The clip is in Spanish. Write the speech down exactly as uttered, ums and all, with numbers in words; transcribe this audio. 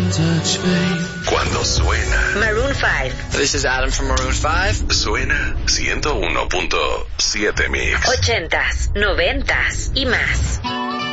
Cuando suena Maroon five. This is Adam from Maroon five. Suena ciento uno punto siete Mix. Ochentas, noventas y más.